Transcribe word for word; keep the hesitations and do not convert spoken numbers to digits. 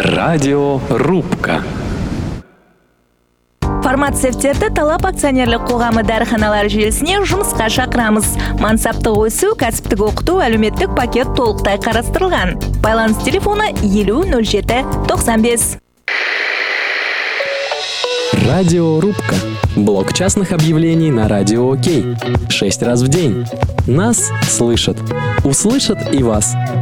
Радиорубка. Фармацевтерді талап акционерлік қоғамы дәріханалар желісіне жұмысқа шақырамыз. Мансаптық өсу, кәсіптік оқыту, әлеуметтік пакет толықтай қарастырылған. Байланыс телефоны елу нөл жеті тоқсан бес. Радиорубка. Блок частных объявлений на Радио Окей. Шесть раз в день. Нас слышат. Услышат и вас.